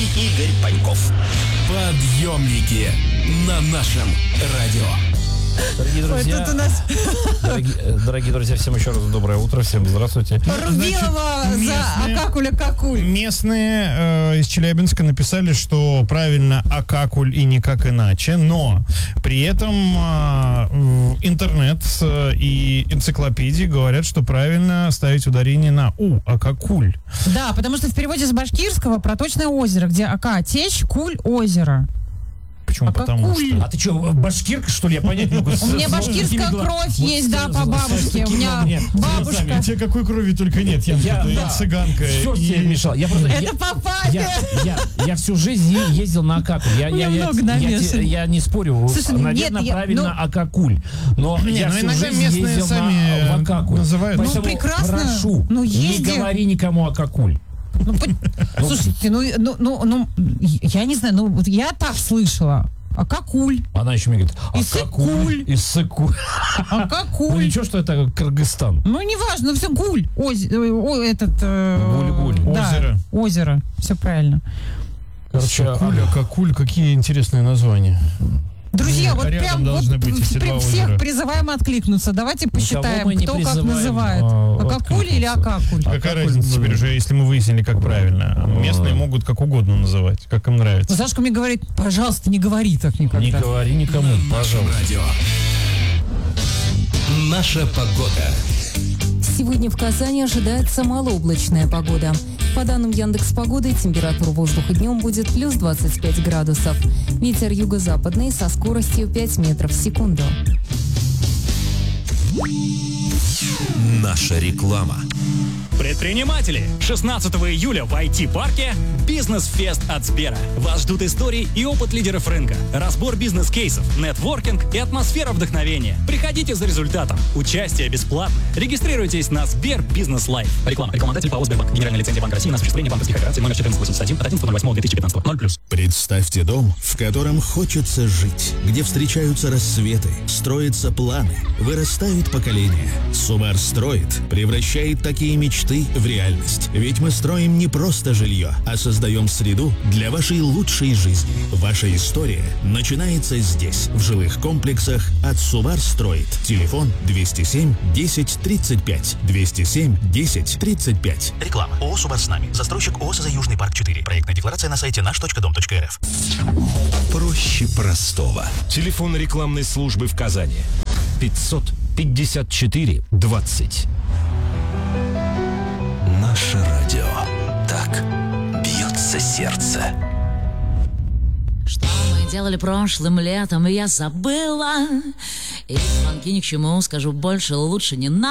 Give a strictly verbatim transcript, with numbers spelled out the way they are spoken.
и Игорь Паньков. Подъемники на нашем радио. Дорогие друзья, Ой, тут у нас... дорогие, дорогие друзья, всем еще раз доброе утро, всем здравствуйте. Рубилова за местные- Акакуля Какуль. Местные э, из Челябинска написали, что правильно Акакуль и никак иначе, но при этом э, интернет э, и энциклопедии говорят, что правильно ставить ударение на У, Акакуль. Да, потому что в переводе с башкирского проточное озеро, где Ака течь, Куль озеро. Почему? Потому Акакуль. что... А ты что, башкирка, что ли? Я понять не могу. У меня башкирская кровь есть, да, по бабушке. У меня бабушка. У тебя какой крови только нет, я, Я- я да. цыганка. Все и- тебе мешал. Я просто, я, Это по папе. я, я, я всю жизнь е- ездил на Акакуль. Я, У меня я, я, много я, намешано. те- я не спорю. Слушай, ну, Наверное, нет, я- правильно ну- Акакуль. Но Не, я ну, всю иногда жизнь местные ездил сами на, в Акакуль. называют. Ну, Поэтому прекрасно. прошу, Ну, не езди. говори никому Акакуль. Ну, по- слушайте, ну, ну, ну, ну, я не знаю, ну, вот я так слышала. Акакуль. Она еще мне говорит, Иссык-Куль. Акакуль, Иссык-Куль. Ну Акакуль. ничего, что это Кыргызстан. Ну, неважно, ну, все, гуль. Оз- э, о, этот... э, Гуль-гуль. да, Озеро. Озеро. Все правильно. Короче, Акакуль, Акакуль, какие интересные названия. Друзья, вот Рядом прям должны вот быть эти при два всех озера. призываем откликнуться. Давайте посчитаем, мы не кто как призываем, называет. а, Акакуль или откликнуться. Акакуль? Какая Акакуль разница было. теперь уже, если мы выяснили, как правильно? Местные могут как угодно называть, как им нравится. Сашка мне говорит, пожалуйста, не говори так никогда. не говори никому, пожалуйста. Радио. Наша погода. Сегодня в Казани ожидается малооблачная погода. По данным Яндекс.Погоды, температура воздуха днем будет плюс двадцать пять градусов. Ветер юго-западный со скоростью пять метров в секунду. Наша реклама. Предприниматели! шестнадцатого июля в ай ти-парке «Бизнес-фест» от Сбера. Вас ждут истории и опыт лидеров рынка, разбор бизнес-кейсов, нетворкинг и атмосфера вдохновения. Приходите за результатом. Участие бесплатно. Регистрируйтесь на Сбер Бизнес Лайф. Реклама. Рекламодатель ПАО «Сбербанк». Генеральная лицензия Банка России на осуществление банковских операций номер четырнадцать восемьдесят один от одиннадцатого ноль восьмого две тысячи пятнадцатого. ноль плюс. Представьте дом, в котором хочется жить, где встречаются рассветы, строятся планы, вырастают поколения. Сумар строит, превращает такие мечты в реальность. Ведь мы строим не просто жилье, а создаем среду для вашей лучшей жизни. Ваша история начинается здесь, в жилых комплексах от Сумар строит. Телефон двести семь десять тридцать пять. двести семь десять тридцать пять. Реклама. ООО «Субар с нами». Застройщик ООО «СЗ Южный парк четыре». Проектная декларация на сайте наш точка дом точка эр эф. Проще простого. Телефон рекламной службы в Казани. пятьсот пятьдесят четыре двадцать. Наше радио. Так бьется сердце. Что мы делали прошлым летом, я забыла. И звонки ни к чему, скажу больше, лучше не надо.